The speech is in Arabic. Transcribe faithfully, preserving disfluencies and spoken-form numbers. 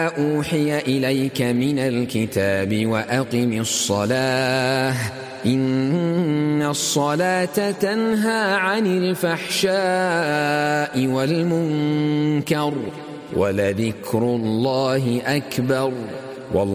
أوحي إليك من الكتاب وأقم الصلاة إن الصلاة تنهى عن الفحشاء والمنكر ولذكر الله أكبر